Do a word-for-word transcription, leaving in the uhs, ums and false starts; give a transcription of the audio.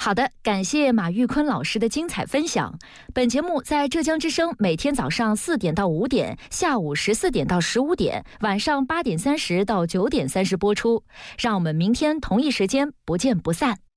好的，感谢马玉坤老师的精彩分享。本节目在浙江之声每天早上四点到五点，下午十四点到十五点，晚上八点三十到九点三十播出。让我们明天同一时间不见不散。